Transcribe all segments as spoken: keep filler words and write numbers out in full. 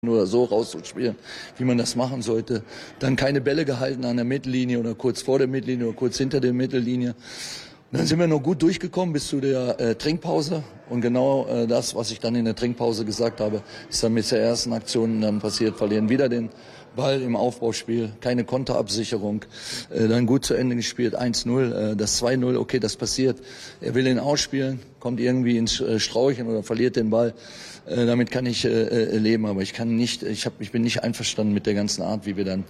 Oder so rauszuspielen, wie man das machen sollte. Dann keine Bälle gehalten an der Mittellinie oder kurz vor der Mittellinie oder kurz hinter der Mittellinie. Und dann sind wir noch gut durchgekommen bis zu der äh, Trinkpause. Und genau äh, das, was ich dann in der Trinkpause gesagt habe, ist dann mit der ersten Aktion dann passiert. Verlieren wieder den Ball im Aufbauspiel, keine Konterabsicherung, äh, dann gut zu Ende gespielt, eins null, äh, das zwei null, okay, das passiert. Er will ihn ausspielen, kommt irgendwie ins äh, Straucheln oder verliert den Ball. Äh, damit kann ich äh, leben, aber ich kann nicht, ich, hab, ich bin nicht einverstanden mit der ganzen Art, wie wir dann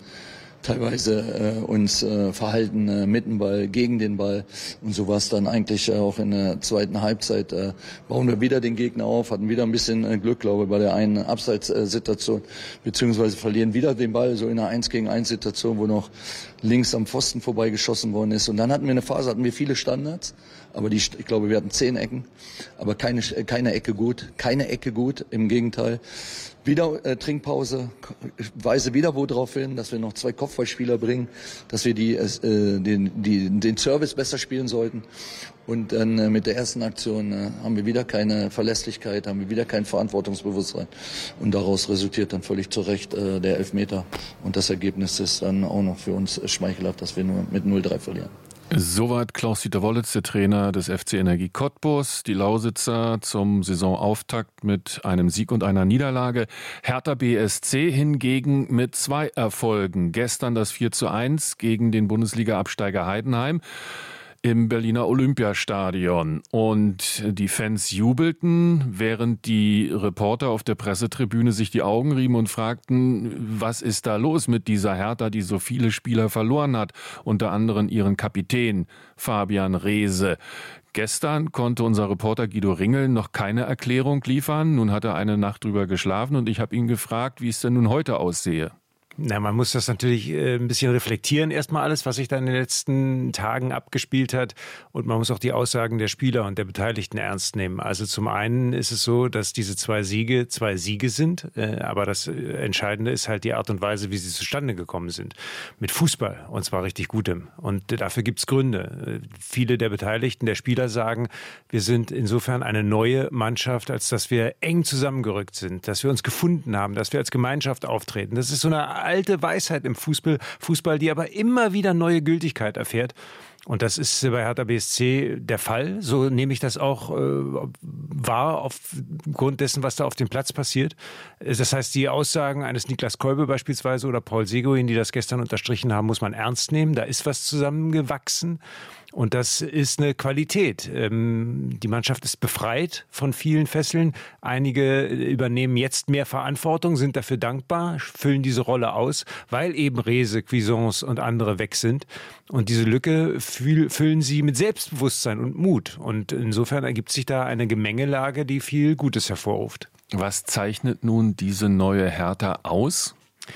teilweise äh, uns äh, verhalten äh, mit dem Ball, gegen den Ball. Und so war es dann eigentlich äh, auch in der zweiten Halbzeit. Äh, bauen wir wieder den Gegner auf, hatten wieder ein bisschen äh, Glück, glaube ich, bei der einen Abseitssituation, beziehungsweise verlieren wieder den Ball, so in einer eins gegen eins Situation, wo noch links am Pfosten vorbeigeschossen worden ist. Und dann hatten wir eine Phase, hatten wir viele Standards, aber die, ich glaube, wir hatten zehn Ecken, aber keine, keine Ecke gut, keine Ecke gut, im Gegenteil. Wieder äh, Trinkpause, ich weise wieder wo drauf hin, dass wir noch zwei Kopfballspieler bringen, dass wir die, äh, den, die, den Service besser spielen sollten. Und dann äh, mit der ersten Aktion äh, haben wir wieder keine Verlässlichkeit, haben wir wieder kein Verantwortungsbewusstsein. Und daraus resultiert dann völlig zu Recht äh, der Elfmeter. Und das Ergebnis ist dann auch noch für uns schmeichelhaft, dass wir nur mit null drei verlieren. Soweit Klaus-Dieter Wollitz, der Trainer des F C Energie Cottbus. Die Lausitzer zum Saisonauftakt mit einem Sieg und einer Niederlage. Hertha B S C hingegen mit zwei Erfolgen. Gestern das vier zu eins gegen den Bundesliga-Absteiger Heidenheim im Berliner Olympiastadion. Und die Fans jubelten, während die Reporter auf der Pressetribüne sich die Augen rieben und fragten, was ist da los mit dieser Hertha, die so viele Spieler verloren hat, unter anderem ihren Kapitän Fabian Reese. Gestern konnte unser Reporter Guido Ringel noch keine Erklärung liefern. Nun hat er eine Nacht drüber geschlafen und ich habe ihn gefragt, wie es denn nun heute aussehe. Na, man muss das natürlich äh, ein bisschen reflektieren, erstmal alles, was sich da in den letzten Tagen abgespielt hat. Und man muss auch die Aussagen der Spieler und der Beteiligten ernst nehmen. Also zum einen ist es so, dass diese zwei Siege zwei Siege sind. Äh, aber das Entscheidende ist halt die Art und Weise, wie sie zustande gekommen sind. Mit Fußball, und zwar richtig gutem. Und dafür gibt's Gründe. Äh, viele der Beteiligten, der Spieler sagen, wir sind insofern eine neue Mannschaft, als dass wir eng zusammengerückt sind, dass wir uns gefunden haben, dass wir als Gemeinschaft auftreten. Das ist so eine alte Weisheit im Fußball, Fußball, die aber immer wieder neue Gültigkeit erfährt. Und das ist bei Hertha B S C der Fall. So nehme ich das auch äh, wahr aufgrund dessen, was da auf dem Platz passiert. Das heißt, die Aussagen eines Niklas Kolbe beispielsweise oder Paul Seguin, die das gestern unterstrichen haben, muss man ernst nehmen. Da ist was zusammengewachsen. Und das ist eine Qualität. Die Mannschaft ist befreit von vielen Fesseln. Einige übernehmen jetzt mehr Verantwortung, sind dafür dankbar, füllen diese Rolle aus, weil eben Reese, Cuisance und andere weg sind. Und diese Lücke füllen sie mit Selbstbewusstsein und Mut. Und insofern ergibt sich da eine Gemengelage, die viel Gutes hervorruft. Was zeichnet nun diese neue Hertha aus?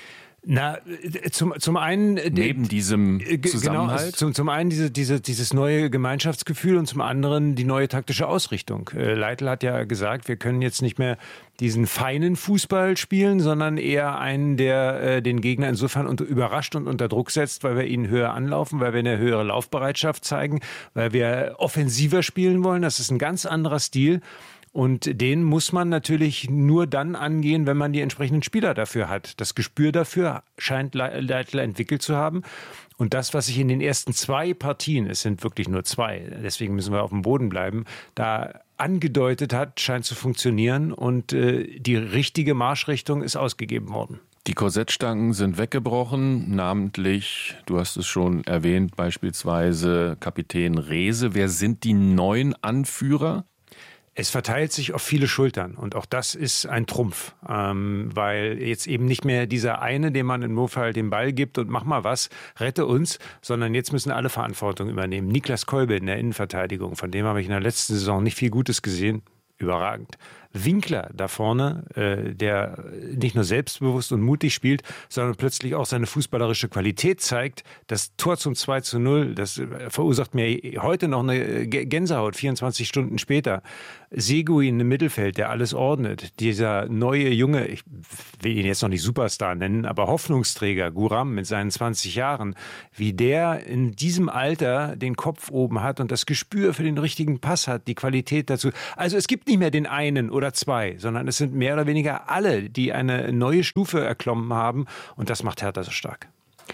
Na, zum, zum einen... Neben diesem Zusammenhalt? Genau, zum, zum einen diese, diese, dieses neue Gemeinschaftsgefühl und zum anderen die neue taktische Ausrichtung. Leitl hat ja gesagt, wir können jetzt nicht mehr diesen feinen Fußball spielen, sondern eher einen, der äh, den Gegner insofern unter, überrascht und unter Druck setzt, weil wir ihn höher anlaufen, weil wir eine höhere Laufbereitschaft zeigen, weil wir offensiver spielen wollen. Das ist ein ganz anderer Stil. Und den muss man natürlich nur dann angehen, wenn man die entsprechenden Spieler dafür hat. Das Gespür dafür scheint Leitl entwickelt zu haben. Und das, was sich in den ersten zwei Partien, es sind wirklich nur zwei, deswegen müssen wir auf dem Boden bleiben, da angedeutet hat, scheint zu funktionieren. Und äh, die richtige Marschrichtung ist ausgegeben worden. Die Korsettstangen sind weggebrochen, namentlich, du hast es schon erwähnt, beispielsweise Kapitän Reese. Wer sind die neuen Anführer? Es verteilt sich auf viele Schultern und auch das ist ein Trumpf, ähm, weil jetzt eben nicht mehr dieser eine, dem man im Notfall den Ball gibt und mach mal was, rette uns, sondern jetzt müssen alle Verantwortung übernehmen. Niklas Kolbe in der Innenverteidigung, von dem habe ich in der letzten Saison nicht viel Gutes gesehen, überragend. Winkler da vorne, äh, der nicht nur selbstbewusst und mutig spielt, sondern plötzlich auch seine fußballerische Qualität zeigt. Das Tor zum zwei zu null, das verursacht mir heute noch eine Gänsehaut, vierundzwanzig Stunden später. Seguin im Mittelfeld, der alles ordnet. Dieser neue Junge, ich will ihn jetzt noch nicht Superstar nennen, aber Hoffnungsträger, Guram mit seinen zwanzig Jahren, wie der in diesem Alter den Kopf oben hat und das Gespür für den richtigen Pass hat, die Qualität dazu. Also es gibt nicht mehr den einen oder oder zwei, sondern es sind mehr oder weniger alle, die eine neue Stufe erklommen haben. Und das macht Hertha so stark.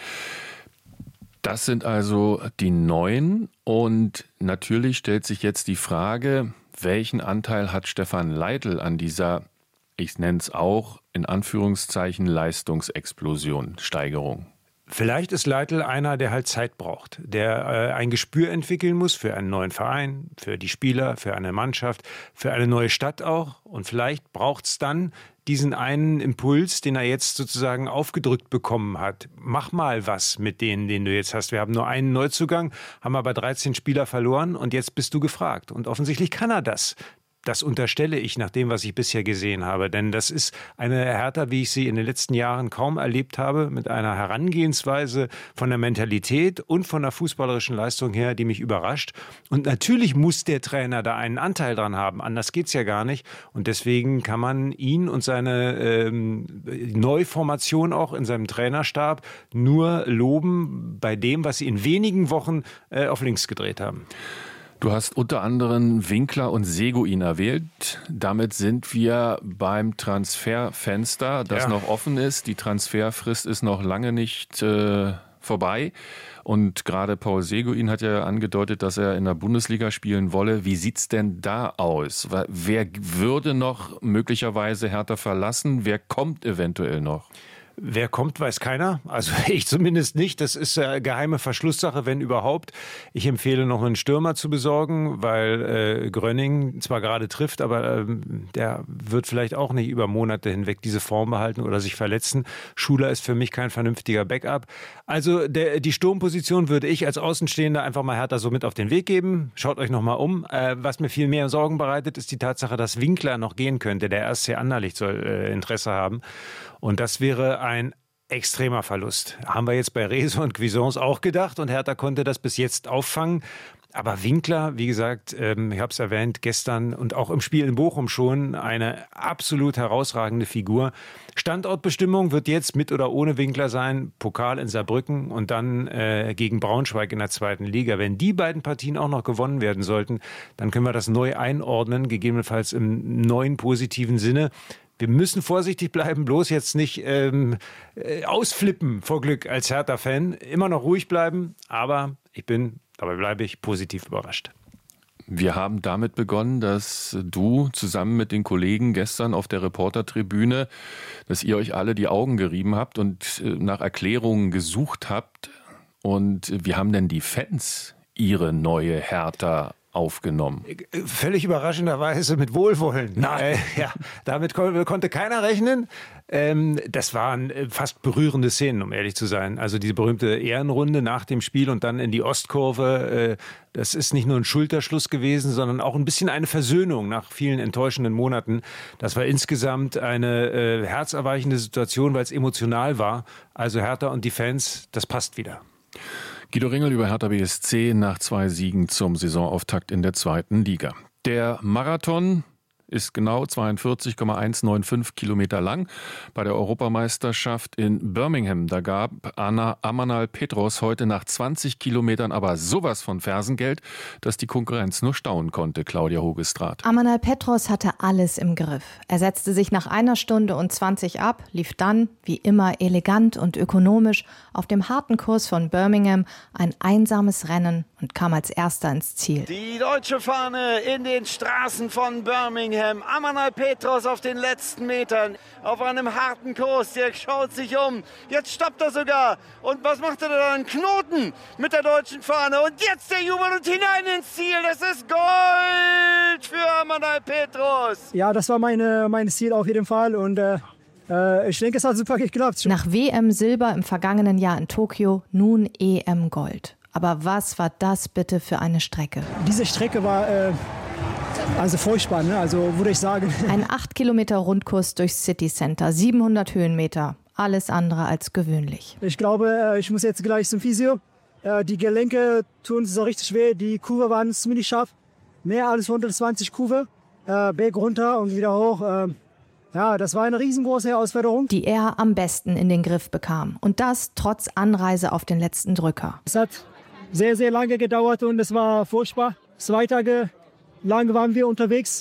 Das sind also die Neuen. Und natürlich stellt sich jetzt die Frage, welchen Anteil hat Stefan Leitl an dieser, ich nenne es auch, in Anführungszeichen Leistungsexplosion, Steigerung? Vielleicht ist Leitl einer, der halt Zeit braucht, der äh, ein Gespür entwickeln muss für einen neuen Verein, für die Spieler, für eine Mannschaft, für eine neue Stadt auch. Und vielleicht braucht es dann diesen einen Impuls, den er jetzt sozusagen aufgedrückt bekommen hat. Mach mal was mit denen, den du jetzt hast. Wir haben nur einen Neuzugang, haben aber dreizehn Spieler verloren und jetzt bist du gefragt. Und offensichtlich kann er das. Das unterstelle ich nach dem, was ich bisher gesehen habe. Denn das ist eine Hertha, wie ich sie in den letzten Jahren kaum erlebt habe, mit einer Herangehensweise von der Mentalität und von der fußballerischen Leistung her, die mich überrascht. Und natürlich muss der Trainer da einen Anteil dran haben. Anders geht's ja gar nicht. Und deswegen kann man ihn und seine ähm, Neuformation auch in seinem Trainerstab nur loben bei dem, was sie in wenigen Wochen äh, auf links gedreht haben. Du hast unter anderem Winkler und Seguin erwähnt. Damit sind wir beim Transferfenster, das ja noch offen ist. Die Transferfrist ist noch lange nicht äh, vorbei. Und gerade Paul Seguin hat ja angedeutet, dass er in der Bundesliga spielen wolle. Wie sieht's denn da aus? Wer würde noch möglicherweise Hertha verlassen? Wer kommt eventuell noch? Wer kommt, weiß keiner. Also ich zumindest nicht. Das ist äh, geheime Verschlusssache, wenn überhaupt. Ich empfehle noch einen Stürmer zu besorgen, weil äh, Gröning zwar gerade trifft, aber äh, der wird vielleicht auch nicht über Monate hinweg diese Form behalten oder sich verletzen. Schuler ist für mich kein vernünftiger Backup. Also der, die Sturmposition würde ich als Außenstehender einfach mal Hertha so mit auf den Weg geben. Schaut euch noch mal um. Äh, was mir viel mehr Sorgen bereitet, ist die Tatsache, dass Winkler noch gehen könnte. Der R S C Anderlecht soll äh, Interesse haben. Und das wäre ein extremer Verlust. Haben wir jetzt bei Rezo und Cuisance auch gedacht und Hertha konnte das bis jetzt auffangen. Aber Winkler, wie gesagt, ähm, ich habe es erwähnt, gestern und auch im Spiel in Bochum schon eine absolut herausragende Figur. Standortbestimmung wird jetzt mit oder ohne Winkler sein. Pokal in Saarbrücken und dann äh, gegen Braunschweig in der zweiten Liga. Wenn die beiden Partien auch noch gewonnen werden sollten, dann können wir das neu einordnen, gegebenenfalls im neuen positiven Sinne. Wir müssen vorsichtig bleiben, bloß jetzt nicht ähm, äh, ausflippen vor Glück als Hertha-Fan. Immer noch ruhig bleiben, aber ich bin, dabei bleibe ich, positiv überrascht. Wir haben damit begonnen, dass du zusammen mit den Kollegen gestern auf der Reportertribüne, dass ihr euch alle die Augen gerieben habt und nach Erklärungen gesucht habt. Und wie haben denn die Fans ihre neue Hertha aufgenommen? Völlig überraschenderweise mit Wohlwollen. Nein. Äh, ja, damit kon- konnte keiner rechnen. Ähm, das waren fast berührende Szenen, um ehrlich zu sein. Also diese berühmte Ehrenrunde nach dem Spiel und dann in die Ostkurve. Äh, das ist nicht nur ein Schulterschluss gewesen, sondern auch ein bisschen eine Versöhnung nach vielen enttäuschenden Monaten. Das war insgesamt eine äh, herzerweichende Situation, weil es emotional war. Also Hertha und die Fans, das passt wieder. Guido Ringel über Hertha B S C nach zwei Siegen zum Saisonauftakt in der zweiten Liga. Der Marathon ist genau zweiundvierzig Komma hundertfünfundneunzig Kilometer lang. Bei der Europameisterschaft in Birmingham, da gab Anna Amanal Petros heute nach zwanzig Kilometern aber sowas von Fersengeld, dass die Konkurrenz nur staunen konnte, Claudia Hogestraat. Amanal Petros hatte alles im Griff. Er setzte sich nach einer Stunde und zwanzig ab, lief dann, wie immer elegant und ökonomisch, auf dem harten Kurs von Birmingham ein einsames Rennen und kam als Erster ins Ziel. Die deutsche Fahne in den Straßen von Birmingham. Amanal Petros auf den letzten Metern, auf einem harten Kurs, der schaut sich um. Jetzt stoppt er sogar. Und was macht er da? Einen Knoten mit der deutschen Fahne. Und jetzt der Jubel und hinein ins Ziel. Das ist Gold für Amanal Petros. Ja, das war meine, mein Ziel auf jeden Fall. Und äh, ich denke, es hat super geklappt. Nach W M Silber im vergangenen Jahr in Tokio, nun E M Gold. Aber was war das bitte für eine Strecke? Diese Strecke war äh, also furchtbar, ne? Also würde ich sagen. Ein acht Kilometer Rundkurs durchs City Center, siebenhundert Höhenmeter. Alles andere als gewöhnlich. Ich glaube, ich muss jetzt gleich zum Physio. Die Gelenke tun so richtig weh. Die Kurve waren ziemlich scharf. Mehr als hundertzwanzig Kurve. Berg runter und wieder hoch. Ja, das war eine riesengroße Herausforderung. Die er am besten in den Griff bekam. Und das trotz Anreise auf den letzten Drücker. Es hat sehr, sehr lange gedauert und es war furchtbar. Zwei Tage lang waren wir unterwegs.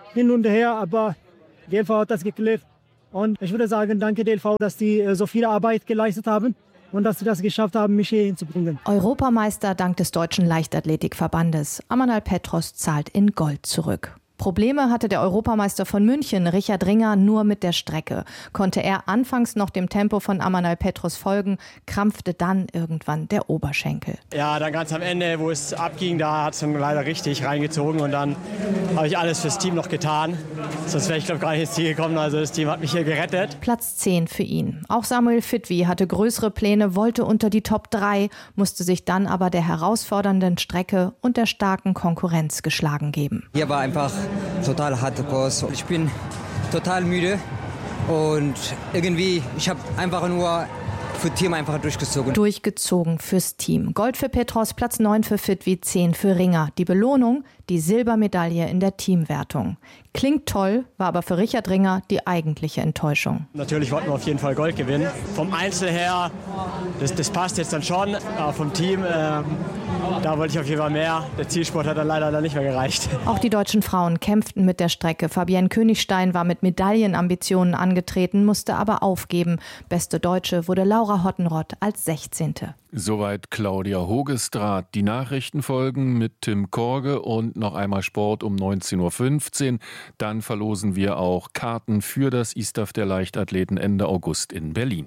hin und her, aber D L V hat das geklärt. Und ich würde sagen, danke D L V, dass die so viel Arbeit geleistet haben und dass sie das geschafft haben, mich hier hinzubringen. Europameister dank des Deutschen Leichtathletikverbandes. Amanal Petros zahlt in Gold zurück. Probleme hatte der Europameister von München, Richard Ringer, nur mit der Strecke. Konnte er anfangs noch dem Tempo von Amanal Petros folgen, krampfte dann irgendwann der Oberschenkel. Ja, dann ganz am Ende, wo es abging, da hat es dann leider richtig reingezogen und dann habe ich alles fürs Team noch getan. Sonst wäre ich, glaube ich, gar nicht ins Ziel gekommen. Also das Team hat mich hier gerettet. Platz zehn für ihn. Auch Samuel Fitwi hatte größere Pläne, wollte unter die Top drei, musste sich dann aber der herausfordernden Strecke und der starken Konkurrenz geschlagen geben. Hier war einfach total harter Kurs. Ich bin total müde und irgendwie, ich habe einfach nur für Team einfach durchgezogen. Durchgezogen fürs Team. Gold für Petros, Platz neun für Fitwi, zehn für Ringer. Die Belohnung, die Silbermedaille in der Teamwertung. Klingt toll, war aber für Richard Ringer die eigentliche Enttäuschung. Natürlich wollten wir auf jeden Fall Gold gewinnen. Vom Einzel her, das, das passt jetzt dann schon, aber vom Team, äh, da wollte ich auf jeden Fall mehr. Der Zielsport hat dann leider dann nicht mehr gereicht. Auch die deutschen Frauen kämpften mit der Strecke. Fabienne Königstein war mit Medaillenambitionen angetreten, musste aber aufgeben. Beste Deutsche wurde Laura Hottenrott als sechzehnte. Soweit Claudia Hogestraat. Die Nachrichten folgen mit Tim Korge und noch einmal Sport um neunzehn Uhr fünfzehn. Dann verlosen wir auch Karten für das ISTAF der Leichtathleten Ende August in Berlin.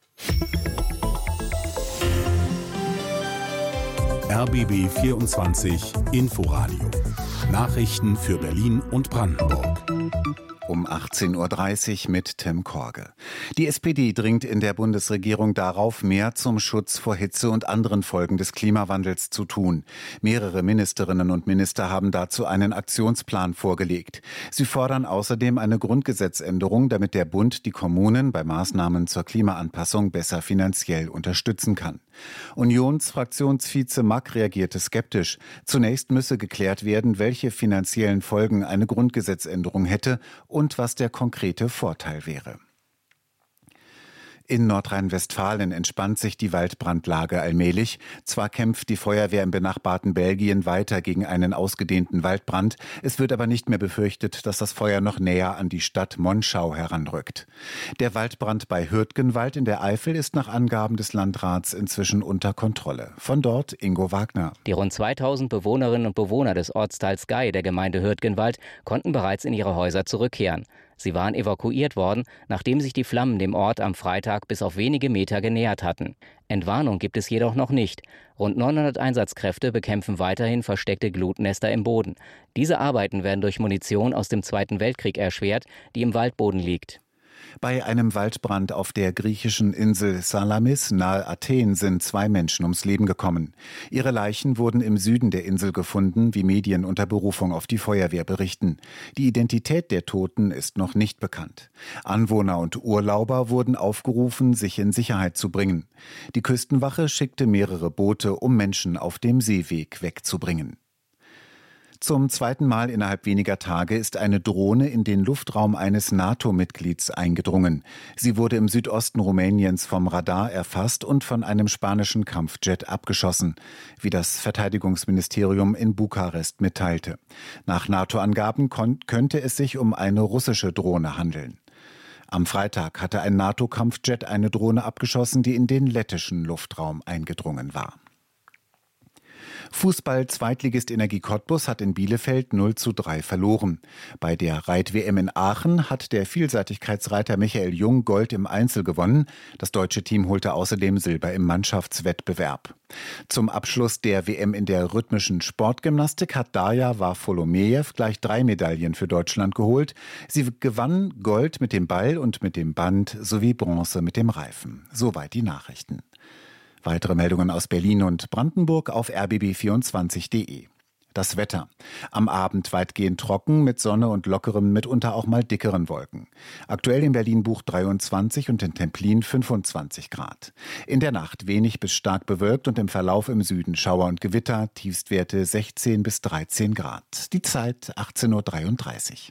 R B B vierundzwanzig Inforadio. Nachrichten für Berlin und Brandenburg. Um achtzehn Uhr dreißig mit Tim Korge. Die S P D dringt in der Bundesregierung darauf, mehr zum Schutz vor Hitze und anderen Folgen des Klimawandels zu tun. Mehrere Ministerinnen und Minister haben dazu einen Aktionsplan vorgelegt. Sie fordern außerdem eine Grundgesetzänderung, damit der Bund die Kommunen bei Maßnahmen zur Klimaanpassung besser finanziell unterstützen kann. Unionsfraktionsvize Mack reagierte skeptisch. Zunächst müsse geklärt werden, welche finanziellen Folgen eine Grundgesetzänderung hätte und was der konkrete Vorteil wäre. In Nordrhein-Westfalen entspannt sich die Waldbrandlage allmählich. Zwar kämpft die Feuerwehr im benachbarten Belgien weiter gegen einen ausgedehnten Waldbrand, es wird aber nicht mehr befürchtet, dass das Feuer noch näher an die Stadt Monschau heranrückt. Der Waldbrand bei Hürtgenwald in der Eifel ist nach Angaben des Landrats inzwischen unter Kontrolle. Von dort Ingo Wagner. Die rund zweitausend Bewohnerinnen und Bewohner des Ortsteils Gei der Gemeinde Hürtgenwald konnten bereits in ihre Häuser zurückkehren. Sie waren evakuiert worden, nachdem sich die Flammen dem Ort am Freitag bis auf wenige Meter genähert hatten. Entwarnung gibt es jedoch noch nicht. Rund neunhundert Einsatzkräfte bekämpfen weiterhin versteckte Glutnester im Boden. Diese Arbeiten werden durch Munition aus dem Zweiten Weltkrieg erschwert, die im Waldboden liegt. Bei einem Waldbrand auf der griechischen Insel Salamis nahe Athen sind zwei Menschen ums Leben gekommen. Ihre Leichen wurden im Süden der Insel gefunden, wie Medien unter Berufung auf die Feuerwehr berichten. Die Identität der Toten ist noch nicht bekannt. Anwohner und Urlauber wurden aufgerufen, sich in Sicherheit zu bringen. Die Küstenwache schickte mehrere Boote, um Menschen auf dem Seeweg wegzubringen. Zum zweiten Mal innerhalb weniger Tage ist eine Drohne in den Luftraum eines NATO-Mitglieds eingedrungen. Sie wurde im Südosten Rumäniens vom Radar erfasst und von einem spanischen Kampfjet abgeschossen, wie das Verteidigungsministerium in Bukarest mitteilte. Nach NATO-Angaben könnte es sich um eine russische Drohne handeln. Am Freitag hatte ein NATO-Kampfjet eine Drohne abgeschossen, die in den lettischen Luftraum eingedrungen war. Fußball-Zweitligist Energie Cottbus hat in Bielefeld null zu drei verloren. Bei der Reit-W M in Aachen hat der Vielseitigkeitsreiter Michael Jung Gold im Einzel gewonnen. Das deutsche Team holte außerdem Silber im Mannschaftswettbewerb. Zum Abschluss der W M in der rhythmischen Sportgymnastik hat Darja Varfolomejew gleich drei Medaillen für Deutschland geholt. Sie gewann Gold mit dem Ball und mit dem Band sowie Bronze mit dem Reifen. Soweit die Nachrichten. Weitere Meldungen aus Berlin und Brandenburg auf r b b vierundzwanzig punkt de. Das Wetter. Am Abend weitgehend trocken mit Sonne und lockerem, mitunter auch mal dickeren Wolken. Aktuell in Berlin-Buch dreiundzwanzig und in Templin fünfundzwanzig Grad. In der Nacht wenig bis stark bewölkt und im Verlauf im Süden Schauer und Gewitter, Tiefstwerte sechzehn bis dreizehn Grad. Die Zeit achtzehn Uhr dreiunddreißig.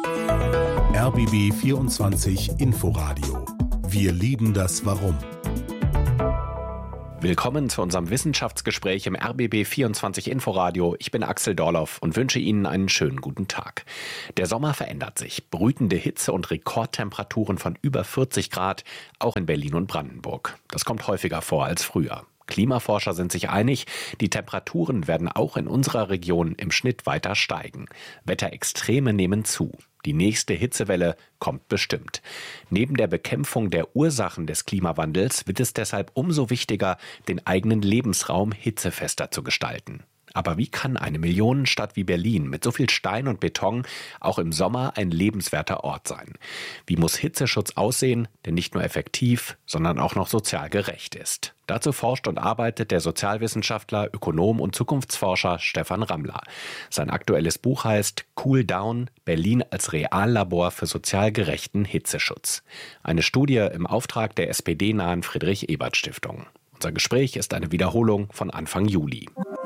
R B B vierundzwanzig Inforadio. Wir lieben das Warum. Willkommen zu unserem Wissenschaftsgespräch im R B B vierundzwanzig Inforadio. Ich bin Axel Dorloff und wünsche Ihnen einen schönen guten Tag. Der Sommer verändert sich. Brütende Hitze und Rekordtemperaturen von über vierzig Grad, auch in Berlin und Brandenburg. Das kommt häufiger vor als früher. Klimaforscher sind sich einig, die Temperaturen werden auch in unserer Region im Schnitt weiter steigen. Wetterextreme nehmen zu. Die nächste Hitzewelle kommt bestimmt. Neben der Bekämpfung der Ursachen des Klimawandels wird es deshalb umso wichtiger, den eigenen Lebensraum hitzefester zu gestalten. Aber wie kann eine Millionenstadt wie Berlin mit so viel Stein und Beton auch im Sommer ein lebenswerter Ort sein? Wie muss Hitzeschutz aussehen, der nicht nur effektiv, sondern auch noch sozial gerecht ist? Dazu forscht und arbeitet der Sozialwissenschaftler, Ökonom und Zukunftsforscher Stefan Rammler. Sein aktuelles Buch heißt Cool Down – Berlin als Reallabor für sozial gerechten Hitzeschutz. Eine Studie im Auftrag der S P D-nahen Friedrich-Ebert-Stiftung. Unser Gespräch ist eine Wiederholung von Anfang Juli.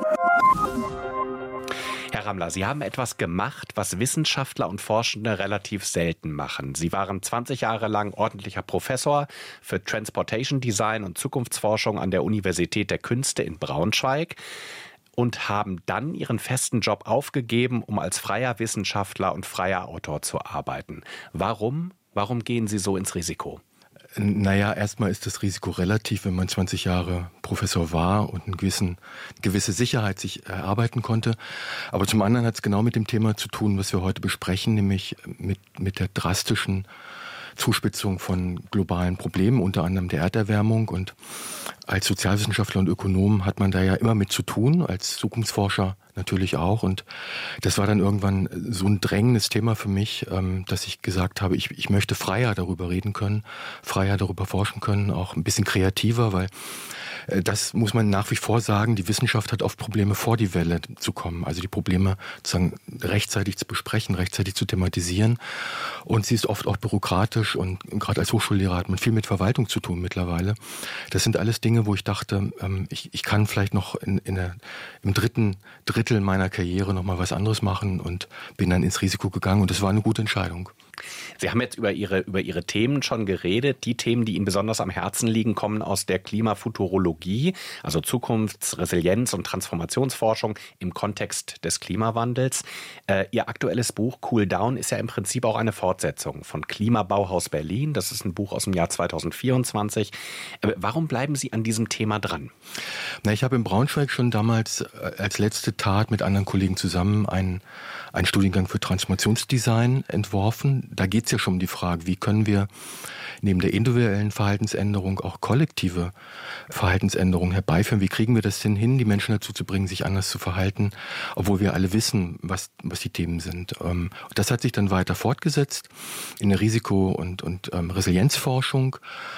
Herr Rammler, Sie haben etwas gemacht, was Wissenschaftler und Forschende relativ selten machen. Sie waren zwanzig Jahre lang ordentlicher Professor für Transportation Design und Zukunftsforschung an der Universität der Künste in Braunschweig und haben dann Ihren festen Job aufgegeben, um als freier Wissenschaftler und freier Autor zu arbeiten. Warum? Warum gehen Sie so ins Risiko? Naja, erstmal ist das Risiko relativ, wenn man zwanzig Jahre Professor war und eine gewissen, gewisse Sicherheit sich erarbeiten konnte. Aber zum anderen hat es genau mit dem Thema zu tun, was wir heute besprechen, nämlich mit, mit der drastischen Zuspitzung von globalen Problemen, unter anderem der Erderwärmung. Und als Sozialwissenschaftler und Ökonom hat man da ja immer mit zu tun, als Zukunftsforscher natürlich auch. Und das war dann irgendwann so ein drängendes Thema für mich, dass ich gesagt habe, ich, ich möchte freier darüber reden können, freier darüber forschen können, auch ein bisschen kreativer, weil das muss man nach wie vor sagen, die Wissenschaft hat oft Probleme, vor die Welle zu kommen. Also die Probleme sozusagen rechtzeitig zu besprechen, rechtzeitig zu thematisieren. Und sie ist oft auch bürokratisch und gerade als Hochschullehrer hat man viel mit Verwaltung zu tun mittlerweile. Das sind alles Dinge, wo ich dachte, ich, ich kann vielleicht noch in, in der, im dritten Drittel meiner Karriere noch mal was anderes machen und bin dann ins Risiko gegangen und das war eine gute Entscheidung. Sie haben jetzt über Ihre, über Ihre Themen schon geredet. Die Themen, die Ihnen besonders am Herzen liegen, kommen aus der Klimafuturologie, also Zukunfts-, Resilienz- und Transformationsforschung im Kontext des Klimawandels. Äh, Ihr aktuelles Buch Cool Down ist ja im Prinzip auch eine Fortsetzung von Klimabauhaus Berlin. Das ist ein Buch aus dem Jahr zweitausendvierundzwanzig. Äh, warum bleiben Sie an diesem Thema dran? Na, ich habe in Braunschweig schon damals als letzte Tat mit anderen Kollegen zusammen einen, einen Studiengang für Transformationsdesign entworfen. Da geht es ja schon um die Frage, wie können wir neben der individuellen Verhaltensänderung auch kollektive Verhaltensänderungen herbeiführen. Wie kriegen wir das denn hin, die Menschen dazu zu bringen, sich anders zu verhalten, obwohl wir alle wissen, was, was die Themen sind. Ähm, das hat sich dann weiter fortgesetzt in der Risiko- und, und ähm, Resilienzforschung.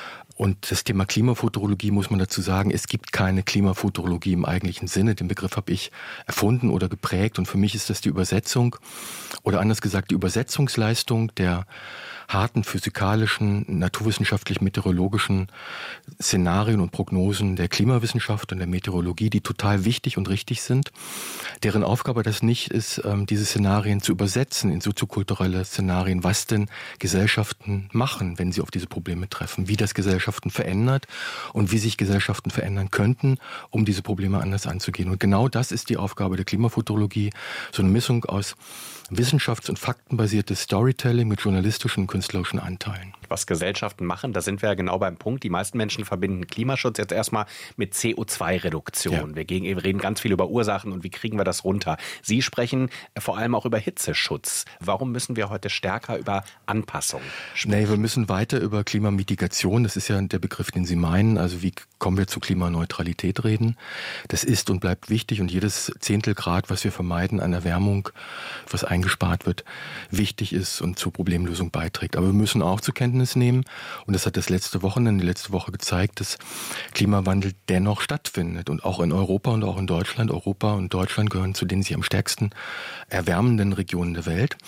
Und das Thema Klimafuturologie muss man dazu sagen, es gibt keine Klimafuturologie im eigentlichen Sinne. Den Begriff habe ich erfunden oder geprägt und für mich ist das die Übersetzung oder anders gesagt die Übersetzungsleistung der harten physikalischen, naturwissenschaftlich-meteorologischen Szenarien und Prognosen der Klimawissenschaft und der Meteorologie, die total wichtig und richtig sind, deren Aufgabe das nicht ist, diese Szenarien zu übersetzen in soziokulturelle Szenarien, was denn Gesellschaften machen, wenn sie auf diese Probleme treffen, wie das Gesellschaften verändert und wie sich Gesellschaften verändern könnten, um diese Probleme anders anzugehen. Und genau das ist die Aufgabe der Klimafuturologie, so eine Mischung aus wissenschafts- und faktenbasiertes Storytelling mit journalistischen und künstlerischen Anteilen. Was Gesellschaften machen, da sind wir ja genau beim Punkt. Die meisten Menschen verbinden Klimaschutz jetzt erstmal mit C O zwei Reduktion. Ja. Wir, gehen, wir reden ganz viel über Ursachen und wie kriegen wir das runter. Sie sprechen vor allem auch über Hitzeschutz. Warum müssen wir heute stärker über Anpassung sprechen? Nee, wir müssen weiter über Klimamitigation, das ist ja der Begriff, den Sie meinen, also wie kommen wir zu Klimaneutralität reden. Das ist und bleibt wichtig und jedes Zehntelgrad, was wir vermeiden an Erwärmung, was eingespart wird, wichtig ist und zur Problemlösung beiträgt. Aber wir müssen auch zur Kenntnis nehmen, und das hat das letzte Wochenende, die letzte Woche gezeigt, dass Klimawandel dennoch stattfindet und auch in Europa und auch in Deutschland. Europa und Deutschland gehören zu den sich am stärksten erwärmenden Regionen der Welt.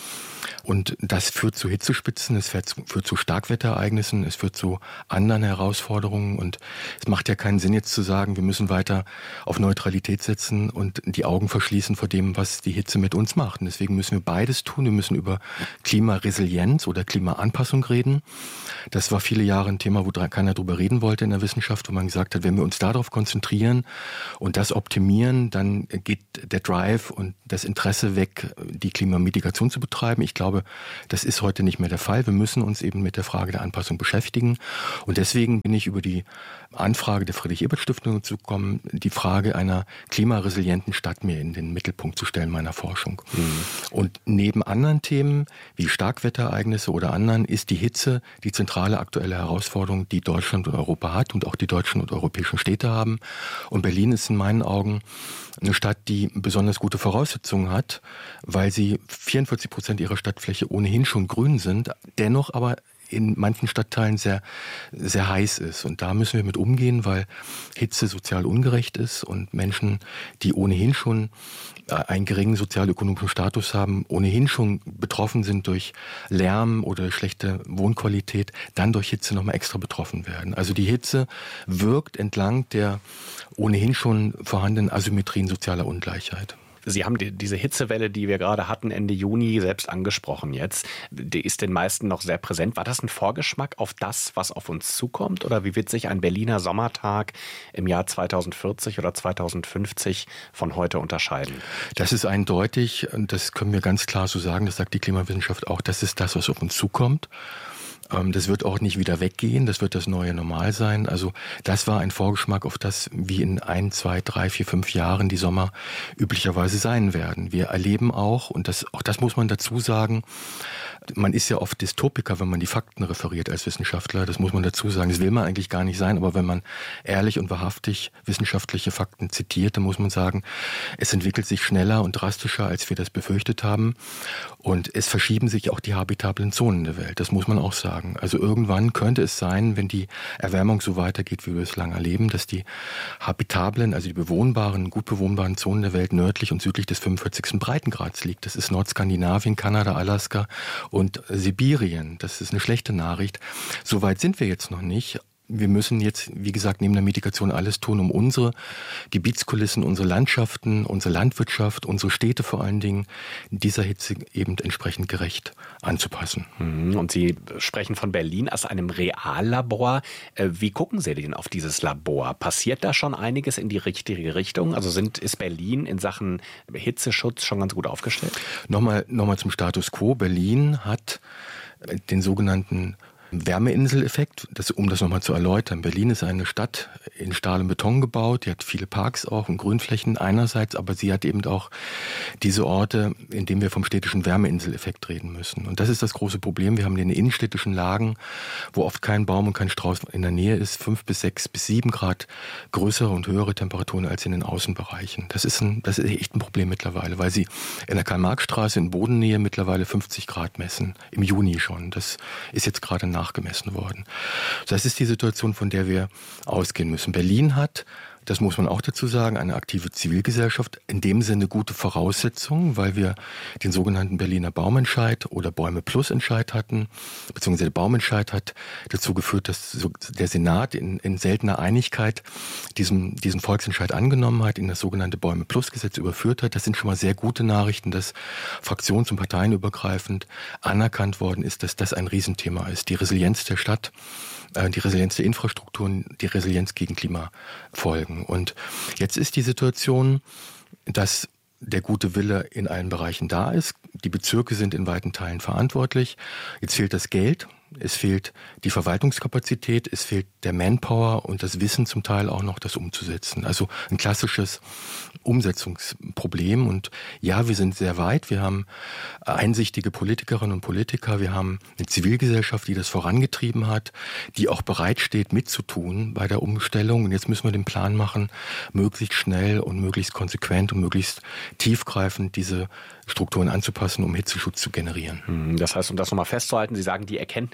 Und das führt zu Hitzespitzen, es führt zu, führt zu Starkwetterereignissen, es führt zu anderen Herausforderungen. Und es macht ja keinen Sinn jetzt zu sagen, wir müssen weiter auf Neutralität setzen und die Augen verschließen vor dem, was die Hitze mit uns macht. Und deswegen müssen wir beides tun. Wir müssen über Klimaresilienz oder Klimaanpassung reden. Das war viele Jahre ein Thema, wo keiner drüber reden wollte in der Wissenschaft, wo man gesagt hat, wenn wir uns darauf konzentrieren und das optimieren, dann geht der Drive und das Interesse weg, die Klimamitigation zu betreiben. Ich glaube, das ist heute nicht mehr der Fall. Wir müssen uns eben mit der Frage der Anpassung beschäftigen. Und deswegen bin ich über die Anfrage der Friedrich-Ebert-Stiftung zu kommen, die Frage einer klimaresilienten Stadt mir in den Mittelpunkt zu stellen meiner Forschung. Mhm. Und neben anderen Themen wie Starkwetterereignisse oder anderen ist die Hitze die zentrale aktuelle Herausforderung, die Deutschland und Europa hat und auch die deutschen und europäischen Städte haben. Und Berlin ist in meinen Augen eine Stadt, die besonders gute Voraussetzungen hat, weil sie vierundvierzig Prozent ihrer Stadtfläche ohnehin schon grün sind, dennoch aber in manchen Stadtteilen sehr, sehr heiß ist. Und da müssen wir mit umgehen, weil Hitze sozial ungerecht ist und Menschen, die ohnehin schon einen geringen sozialökonomischen Status haben, ohnehin schon betroffen sind durch Lärm oder schlechte Wohnqualität, dann durch Hitze nochmal extra betroffen werden. Also die Hitze wirkt entlang der ohnehin schon vorhandenen Asymmetrien sozialer Ungleichheit. Sie haben die, diese Hitzewelle, die wir gerade hatten, Ende Juni, selbst angesprochen jetzt. Die ist den meisten noch sehr präsent. War das ein Vorgeschmack auf das, was auf uns zukommt? Oder wie wird sich ein Berliner Sommertag im Jahr zweitausendvierzig oder zweitausendfünfzig von heute unterscheiden? Das ist eindeutig, das können wir ganz klar so sagen, das sagt die Klimawissenschaft auch, das ist das, was auf uns zukommt. Das wird auch nicht wieder weggehen, das wird das neue Normal sein. Also das war ein Vorgeschmack auf das, wie in ein, zwei, drei, vier, fünf Jahren die Sommer üblicherweise sein werden. Wir erleben auch, und das, auch das muss man dazu sagen, man ist ja oft Dystopiker, wenn man die Fakten referiert als Wissenschaftler, das muss man dazu sagen. Das will man eigentlich gar nicht sein, aber wenn man ehrlich und wahrhaftig wissenschaftliche Fakten zitiert, dann muss man sagen, es entwickelt sich schneller und drastischer, als wir das befürchtet haben. Und es verschieben sich auch die habitablen Zonen der Welt, das muss man auch sagen. Also irgendwann könnte es sein, wenn die Erwärmung so weitergeht, wie wir es lange erleben, dass die habitablen, also die bewohnbaren, gut bewohnbaren Zonen der Welt nördlich und südlich des fünfundvierzigsten Breitengrads liegt. Das ist Nordskandinavien, Kanada, Alaska und Sibirien. Das ist eine schlechte Nachricht. So weit sind wir jetzt noch nicht. Wir müssen jetzt, wie gesagt, neben der Mitigation alles tun, um unsere Gebietskulissen, unsere Landschaften, unsere Landwirtschaft, unsere Städte vor allen Dingen dieser Hitze eben entsprechend gerecht anzupassen. Und Sie sprechen von Berlin als einem Reallabor. Wie gucken Sie denn auf dieses Labor? Passiert da schon einiges in die richtige Richtung? Also sind, ist Berlin in Sachen Hitzeschutz schon ganz gut aufgestellt? Nochmal, nochmal zum Status quo. Berlin hat den sogenannten Wärmeinseleffekt, das, um das nochmal zu erläutern. Berlin ist eine Stadt in Stahl und Beton gebaut, die hat viele Parks auch und Grünflächen einerseits, aber sie hat eben auch diese Orte, in denen wir vom städtischen Wärmeinseleffekt reden müssen. Und das ist das große Problem. Wir haben in den innenstädtischen Lagen, wo oft kein Baum und kein Strauß in der Nähe ist, fünf bis sechs bis sieben Grad größere und höhere Temperaturen als in den Außenbereichen. Das ist ein, das ist echt ein Problem mittlerweile, weil sie in der Karl-Marx-Straße in Bodennähe mittlerweile fünfzig Grad messen, im Juni schon. Das ist jetzt gerade nachgemessen worden. Das ist die Situation, von der wir ausgehen müssen. Berlin hat, das muss man auch dazu sagen, eine aktive Zivilgesellschaft, in dem Sinne gute Voraussetzungen, weil wir den sogenannten Berliner Baumentscheid oder Bäume Plus Entscheid hatten, beziehungsweise der Baumentscheid hat dazu geführt, dass der Senat in, in seltener Einigkeit diesen, diesen Volksentscheid angenommen hat, in das sogenannte Bäume Plus Gesetz überführt hat. Das sind schon mal sehr gute Nachrichten, dass fraktions- und parteienübergreifend anerkannt worden ist, dass das ein Riesenthema ist. Die Resilienz der Stadt, die Resilienz der Infrastrukturen, die Resilienz gegen Klimafolgen. Und jetzt ist die Situation, dass der gute Wille in allen Bereichen da ist. Die Bezirke sind in weiten Teilen verantwortlich. Jetzt fehlt das Geld. Es fehlt die Verwaltungskapazität, es fehlt der Manpower und das Wissen zum Teil auch noch, das umzusetzen. Also ein klassisches Umsetzungsproblem. Und ja, wir sind sehr weit. Wir haben einsichtige Politikerinnen und Politiker. Wir haben eine Zivilgesellschaft, die das vorangetrieben hat, die auch bereit steht, mitzutun bei der Umstellung. Und jetzt müssen wir den Plan machen, möglichst schnell und möglichst konsequent und möglichst tiefgreifend diese Strukturen anzupassen, um Hitzeschutz zu generieren. Das heißt, um das nochmal festzuhalten, Sie sagen, die Erkenntnis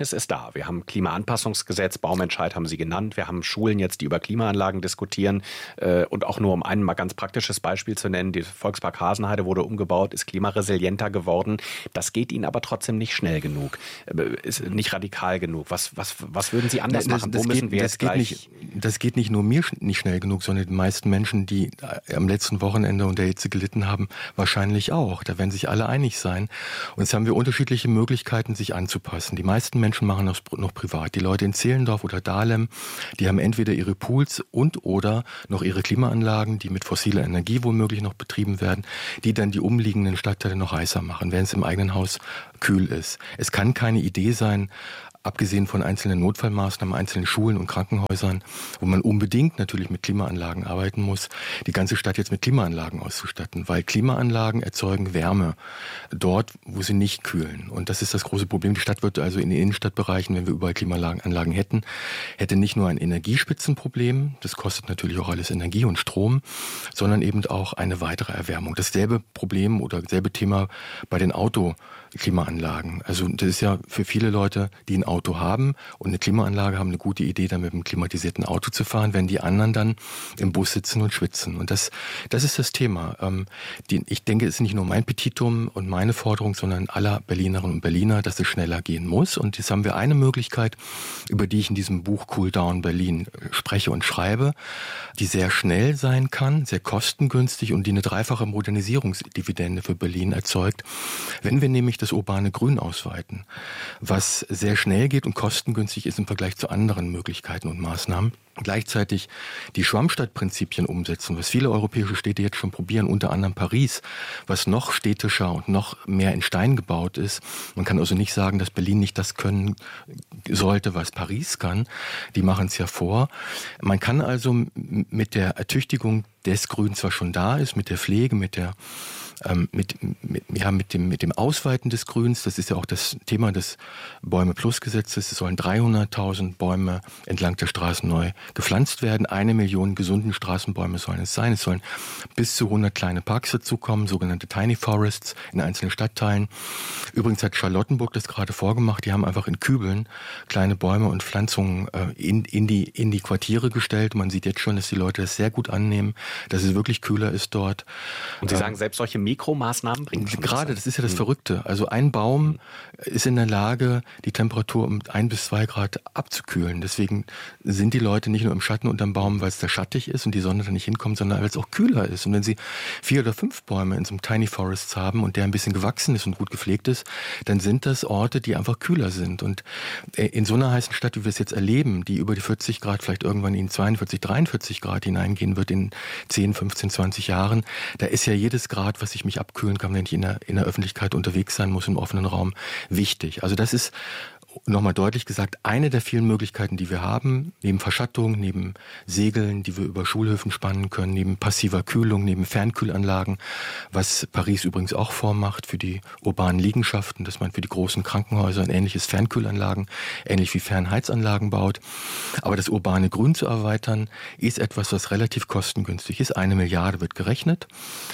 Ergebnis ist da. Wir haben Klimaanpassungsgesetz, Baumentscheid haben Sie genannt. Wir haben Schulen jetzt, die über Klimaanlagen diskutieren. Und auch nur um ein mal ganz praktisches Beispiel zu nennen, der Volkspark Hasenheide wurde umgebaut, ist klimaresilienter geworden. Das geht Ihnen aber trotzdem nicht schnell genug, ist nicht radikal genug. Was, was, was würden Sie anders das, machen? Das, Wo das müssen geht, wir das jetzt geht gleich... Nicht, das geht nicht nur mir nicht schnell genug, sondern die meisten Menschen, die am letzten Wochenende unter Hitze gelitten haben, wahrscheinlich auch. Da werden sich alle einig sein. Und jetzt haben wir unterschiedliche Möglichkeiten, sich anzupassen. Die meisten Menschen machen das noch privat. Die Leute in Zehlendorf oder Dahlem, die haben entweder ihre Pools und oder noch ihre Klimaanlagen, die mit fossiler Energie womöglich noch betrieben werden, die dann die umliegenden Stadtteile noch heißer machen, wenn es im eigenen Haus kühl ist. Es kann keine Idee sein, abgesehen von einzelnen Notfallmaßnahmen, einzelnen Schulen und Krankenhäusern, wo man unbedingt natürlich mit Klimaanlagen arbeiten muss, die ganze Stadt jetzt mit Klimaanlagen auszustatten. Weil Klimaanlagen erzeugen Wärme dort, wo sie nicht kühlen. Und das ist das große Problem. Die Stadt wird also in den Innenstadtbereichen, wenn wir überall Klimaanlagen hätten, hätte nicht nur ein Energiespitzenproblem, das kostet natürlich auch alles Energie und Strom, sondern eben auch eine weitere Erwärmung. Dasselbe Problem oder dasselbe Thema bei den Autoklimaanlagen. Also das ist ja für viele Leute, die ein Auto haben und eine Klimaanlage haben, eine gute Idee, dann mit einem klimatisierten Auto zu fahren, wenn die anderen dann im Bus sitzen und schwitzen. Und das, das ist das Thema. Ähm, die, ich denke, es ist nicht nur mein Petitum und meine Forderung, sondern aller Berlinerinnen und Berliner, dass es schneller gehen muss. Und jetzt haben wir eine Möglichkeit, über die ich in diesem Buch Cool Down Berlin spreche und schreibe, die sehr schnell sein kann, sehr kostengünstig und die eine dreifache Modernisierungsdividende für Berlin erzeugt. Wenn wir nämlich das urbane Grün ausweiten, was sehr schnell geht und kostengünstig ist im Vergleich zu anderen Möglichkeiten und Maßnahmen. Gleichzeitig die Schwammstadtprinzipien umsetzen, was viele europäische Städte jetzt schon probieren, unter anderem Paris, was noch städtischer und noch mehr in Stein gebaut ist. Man kann also nicht sagen, dass Berlin nicht das können sollte, was Paris kann. Die machen es ja vor. Man kann also mit der Ertüchtigung des Grüns, was schon da ist, mit der Pflege, mit der ähm, mit, mit, ja, mit dem, mit dem Ausweiten des Grüns, das ist ja auch das Thema des Bäume-Plus-Gesetzes, es sollen dreihunderttausend Bäume entlang der Straßen neu gepflanzt werden. Eine Million gesunden Straßenbäume sollen es sein. Es sollen bis zu hundert kleine Parks dazukommen, sogenannte Tiny Forests in einzelnen Stadtteilen. Übrigens hat Charlottenburg das gerade vorgemacht. Die haben einfach in Kübeln kleine Bäume und Pflanzungen äh, in, in, die, in die Quartiere gestellt. Man sieht jetzt schon, dass die Leute das sehr gut annehmen, dass es wirklich kühler ist dort. Und Sie ähm, sagen, selbst solche Mikromaßnahmen bringen schon gerade, das ist ja das Verrückte. Also ein Baum ist in der Lage, die Temperatur um ein bis zwei Grad abzukühlen. Deswegen sind die Leute nicht nur im Schatten unterm Baum, weil es da schattig ist und die Sonne da nicht hinkommt, sondern weil es auch kühler ist. Und wenn Sie vier oder fünf Bäume in so einem Tiny Forests haben und der ein bisschen gewachsen ist und gut gepflegt ist, dann sind das Orte, die einfach kühler sind. Und in so einer heißen Stadt, wie wir es jetzt erleben, die über die vierzig Grad, vielleicht irgendwann in zweiundvierzig, dreiundvierzig Grad hineingehen wird in zehn, fünfzehn, zwanzig Jahren, da ist ja jedes Grad, was ich mich abkühlen kann, wenn ich in der, in der Öffentlichkeit unterwegs sein muss, im offenen Raum, wichtig. Also das ist nochmal deutlich gesagt, eine der vielen Möglichkeiten, die wir haben, neben Verschattung, neben Segeln, die wir über Schulhöfen spannen können, neben passiver Kühlung, neben Fernkühlanlagen, was Paris übrigens auch vormacht für die urbanen Liegenschaften, dass man für die großen Krankenhäuser ein ähnliches Fernkühlanlagen, ähnlich wie Fernheizanlagen baut. Aber das urbane Grün zu erweitern, ist etwas, was relativ kostengünstig ist. Eine Milliarde wird gerechnet.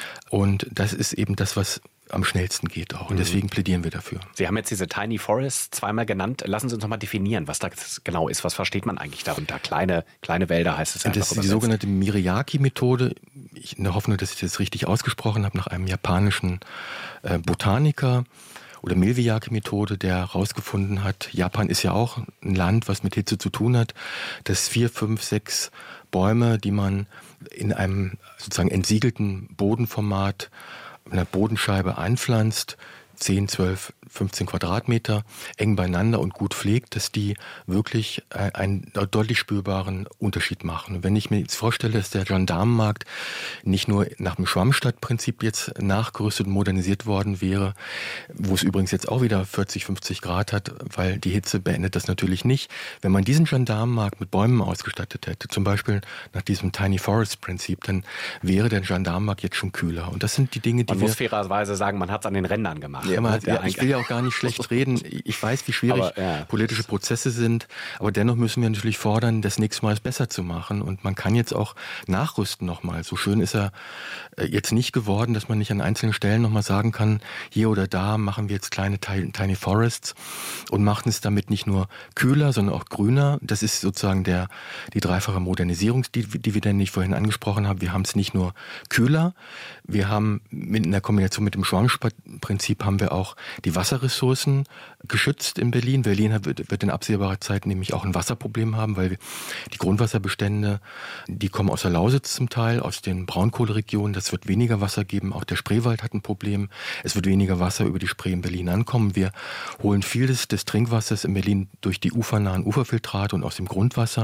Und das ist eben das, was am schnellsten geht auch. Und deswegen plädieren wir dafür. Sie haben jetzt diese Tiny Forests zweimal genannt. Lassen Sie uns noch mal definieren, was das genau ist. Was versteht man eigentlich darunter? Kleine, kleine Wälder heißt es einfach. Das ist die sogenannte Miriaki-Methode. Ich in der Hoffnung, dass ich das richtig ausgesprochen habe, nach einem japanischen äh, Botaniker oder Milwiyaki-Methode, der herausgefunden hat, Japan ist ja auch ein Land, was mit Hitze zu tun hat, dass vier, fünf, sechs Bäume, die man in einem sozusagen entsiegelten Bodenformat einer Bodenscheibe einpflanzt, zehn, zwölf, fünfzehn Quadratmeter, eng beieinander und gut pflegt, dass die wirklich einen deutlich spürbaren Unterschied machen. Und wenn ich mir jetzt vorstelle, dass der Gendarmenmarkt nicht nur nach dem Schwammstadtprinzip jetzt nachgerüstet und modernisiert worden wäre, wo es übrigens jetzt auch wieder vierzig, fünfzig Grad hat, weil die Hitze beendet das natürlich nicht. Wenn man diesen Gendarmenmarkt mit Bäumen ausgestattet hätte, zum Beispiel nach diesem Tiny Forest Prinzip, dann wäre der Gendarmenmarkt jetzt schon kühler. Und das sind die Dinge, die man wir... muss fairerweise sagen, man hat es an den Rändern gemacht. Nee, mal, ja, ich will ja auch gar nicht schlecht reden. Ich weiß, wie schwierig aber, ja. politische Prozesse sind, aber dennoch müssen wir natürlich fordern, das nächste Mal es besser zu machen. Und man kann jetzt auch nachrüsten nochmal. So schön ist er jetzt nicht geworden, dass man nicht an einzelnen Stellen nochmal sagen kann, hier oder da machen wir jetzt kleine Tiny Forests und machen es damit nicht nur kühler, sondern auch grüner. Das ist sozusagen der, die dreifache Modernisierungsdividende, die ich vorhin angesprochen habe. Wir haben es nicht nur kühler, wir haben mit, in der Kombination mit dem Schwammsprit-Prinzip haben wir auch die Wasserressourcen geschützt in Berlin. Berlin wird, wird in absehbarer Zeit nämlich auch ein Wasserproblem haben, weil die Grundwasserbestände, die kommen aus der Lausitz zum Teil, aus den Braunkohleregionen. Das wird weniger Wasser geben. Auch der Spreewald hat ein Problem. Es wird weniger Wasser über die Spree in Berlin ankommen. Wir holen viel des, des Trinkwassers in Berlin durch die ufernahen Uferfiltrate und aus dem Grundwasser.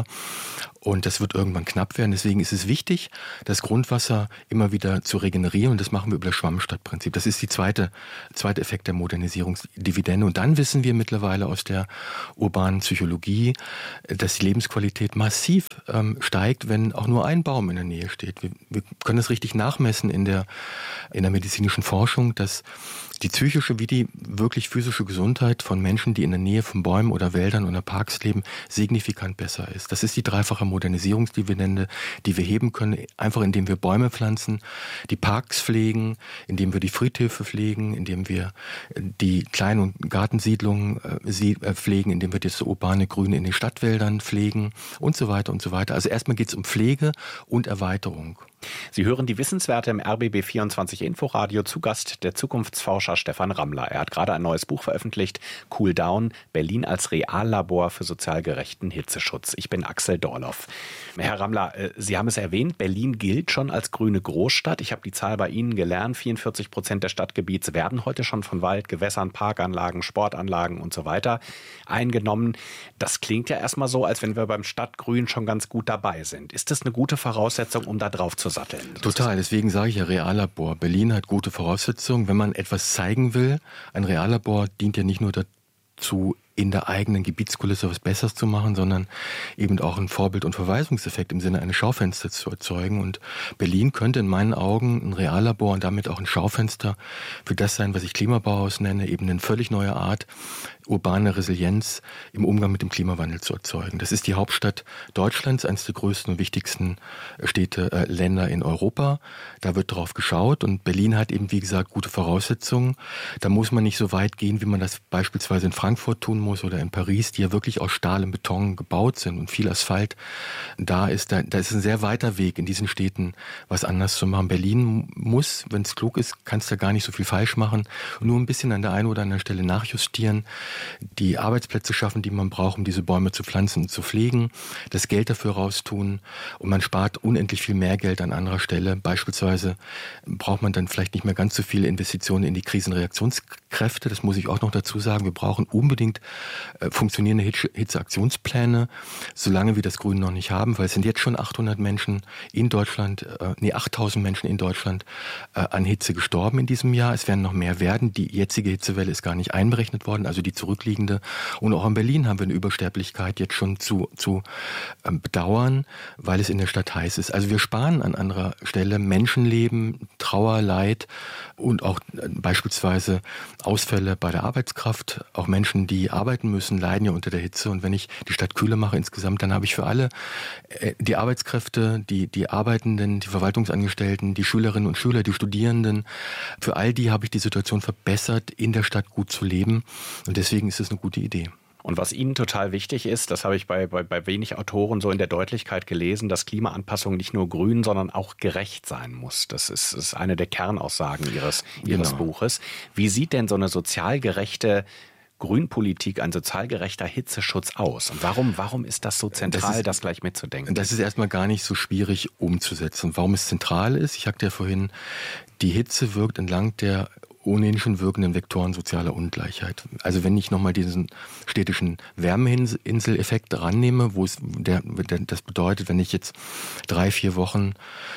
Und das wird irgendwann knapp werden. Deswegen ist es wichtig, das Grundwasser immer wieder zu regenerieren. Und das machen wir über das Schwammstadtprinzip. Das ist die zweite, zweite Effekt der Modernisierungsdividende. Und dann wissen wir mittlerweile aus der urbanen Psychologie, dass die Lebensqualität massiv ähm, steigt, wenn auch nur ein Baum in der Nähe steht. Wir, wir können das richtig nachmessen in der, in der medizinischen Forschung, dass die psychische wie die wirklich physische Gesundheit von Menschen, die in der Nähe von Bäumen oder Wäldern oder Parks leben, signifikant besser ist. Das ist die dreifache Modernisierungsdividende, die wir heben können, einfach indem wir Bäume pflanzen, die Parks pflegen, indem wir die Friedhöfe pflegen, indem wir die Klein- und Gartensiedlungen äh, pflegen, indem wir das urbane Grün in den Stadtwäldern pflegen und so weiter und so weiter. Also erstmal geht es um Pflege und Erweiterung. Sie hören die Wissenswerte im R B B vierundzwanzig Inforadio, zu Gast der Zukunftsforscher Stefan Rammler. Er hat gerade ein neues Buch veröffentlicht, Cool Down, Berlin als Reallabor für sozial gerechten Hitzeschutz. Ich bin Axel Dorloff. Herr Rammler, Sie haben es erwähnt, Berlin gilt schon als grüne Großstadt. Ich habe die Zahl bei Ihnen gelernt, vierundvierzig Prozent des Stadtgebiets werden heute schon von Wald, Gewässern, Parkanlagen, Sportanlagen und so weiter eingenommen. Das klingt ja erstmal so, als wenn wir beim Stadtgrün schon ganz gut dabei sind. Ist das eine gute Voraussetzung, um da drauf zu satteln? Total, deswegen sage ich ja Reallabor. Berlin hat gute Voraussetzungen. Wenn man etwas zeigen will, ein Reallabor dient ja nicht nur dazu, in der eigenen Gebietskulisse was Besseres zu machen, sondern eben auch einen Vorbild- und Verweisungseffekt im Sinne eines Schaufensters zu erzeugen. Und Berlin könnte in meinen Augen ein Reallabor und damit auch ein Schaufenster für das sein, was ich Klimabauhaus nenne, eben eine völlig neue Art, urbane Resilienz im Umgang mit dem Klimawandel zu erzeugen. Das ist die Hauptstadt Deutschlands, eines der größten und wichtigsten Städte, äh, Länder in Europa. Da wird drauf geschaut und Berlin hat eben, wie gesagt, gute Voraussetzungen. Da muss man nicht so weit gehen, wie man das beispielsweise in Frankfurt tun muss oder in Paris, die ja wirklich aus Stahl und Beton gebaut sind und viel Asphalt da ist. Da, da ist ein sehr weiter Weg in diesen Städten, was anders zu machen. Berlin muss, wenn es klug ist, kannst du gar nicht so viel falsch machen, nur ein bisschen an der einen oder anderen Stelle nachjustieren, die Arbeitsplätze schaffen, die man braucht, um diese Bäume zu pflanzen und zu pflegen, das Geld dafür raustun und man spart unendlich viel mehr Geld an anderer Stelle. Beispielsweise braucht man dann vielleicht nicht mehr ganz so viele Investitionen in die Krisenreaktionskräfte. Das muss ich auch noch dazu sagen. Wir brauchen unbedingt äh, funktionierende Hitzeaktionspläne, solange wir das Grün noch nicht haben, weil es sind jetzt schon achthundert Menschen in Deutschland, äh, nee, achttausend Menschen in Deutschland äh, an Hitze gestorben in diesem Jahr. Es werden noch mehr werden. Die jetzige Hitzewelle ist gar nicht einberechnet worden, also die zurückliegende. Und auch in Berlin haben wir eine Übersterblichkeit jetzt schon zu, zu äh, bedauern, weil es in der Stadt heiß ist. Also wir sparen an anderer Stelle Menschenleben, Trauer, Leid und auch äh, beispielsweise Ausfälle bei der Arbeitskraft. Auch Menschen, die arbeiten müssen, leiden ja unter der Hitze. Und wenn ich die Stadt kühler mache insgesamt, dann habe ich für alle äh, die Arbeitskräfte, die, die Arbeitenden, die Verwaltungsangestellten, die Schülerinnen und Schüler, die Studierenden, für all die habe ich die Situation verbessert, in der Stadt gut zu leben. Und deswegen ist es eine gute Idee. Und was Ihnen total wichtig ist, das habe ich bei, bei, bei wenig Autoren so in der Deutlichkeit gelesen, dass Klimaanpassung nicht nur grün, sondern auch gerecht sein muss. Das ist, ist eine der Kernaussagen Ihres, Ihres genau. Buches. Wie sieht denn so eine sozial gerechte Grünpolitik, ein sozial gerechter Hitzeschutz aus? Und warum, warum ist das so zentral, das, ist, das gleich mitzudenken? Das ist erstmal gar nicht so schwierig umzusetzen. Warum es zentral ist, ich sagte ja vorhin, die Hitze wirkt entlang der ohnehin schon wirkenden Vektoren sozialer Ungleichheit. Also wenn ich nochmal diesen städtischen Wärmeinseleffekt rannehme, wo es der, der, das bedeutet, wenn ich jetzt drei, vier Wochen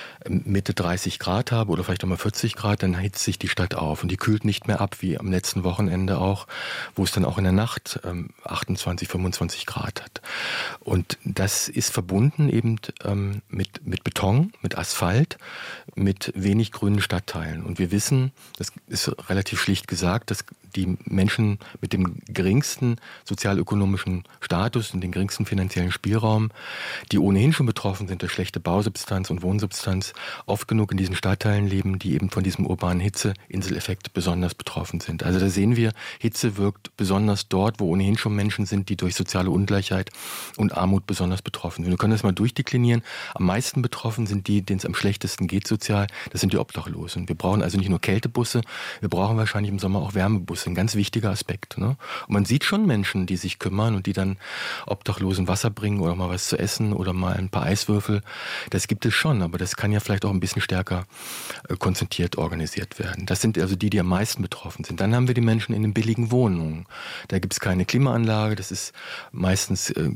Mitte dreißig Grad habe oder vielleicht auch mal vierzig Grad, dann hitzt sich die Stadt auf und die kühlt nicht mehr ab, wie am letzten Wochenende auch, wo es dann auch in der Nacht ähm, achtundzwanzig, fünfundzwanzig Grad hat. Und das ist verbunden eben ähm, mit, mit Beton, mit Asphalt, mit wenig grünen Stadtteilen. Und wir wissen, das ist relativ schlicht gesagt, dass die Menschen mit dem geringsten sozialökonomischen Status und dem geringsten finanziellen Spielraum, die ohnehin schon betroffen sind durch schlechte Bausubstanz und Wohnsubstanz, oft genug in diesen Stadtteilen leben, die eben von diesem urbanen Hitze-Inseleffekt besonders betroffen sind. Also da sehen wir, Hitze wirkt besonders dort, wo ohnehin schon Menschen sind, die durch soziale Ungleichheit und Armut besonders betroffen sind. Wir können das mal durchdeklinieren. Am meisten betroffen sind die, denen es am schlechtesten geht sozial. Das sind die Obdachlosen. Wir brauchen also nicht nur Kältebusse, wir brauchen wahrscheinlich im Sommer auch Wärmebusse. Ein ganz wichtiger Aspekt. Ne? Und man sieht schon Menschen, die sich kümmern und die dann Obdachlosen Wasser bringen oder mal was zu essen oder mal ein paar Eiswürfel. Das gibt es schon, aber das kann ja vielleicht auch ein bisschen stärker äh, konzentriert organisiert werden. Das sind also die, die am meisten betroffen sind. Dann haben wir die Menschen in den billigen Wohnungen. Da gibt es keine Klimaanlage, das ist meistens äh,